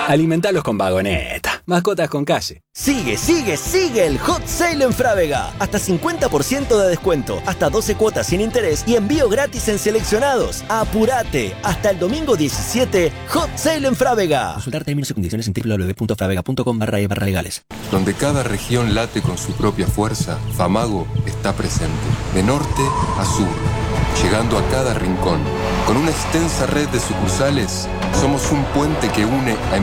Alimentalos con Vagoneta. Mascotas con calle. Sigue el Hot Sale en Frávega. Hasta 50% de descuento, hasta 12 cuotas sin interés y envío gratis en seleccionados. ¡Apurate! Hasta el domingo 17, Hot Sale en Frávega. Consultar términos y condiciones en www.fravega.com/legales. Donde cada región late con su propia fuerza, Famago está presente. De norte a sur, llegando a cada rincón. Con una extensa red de sucursales, somos un puente que une a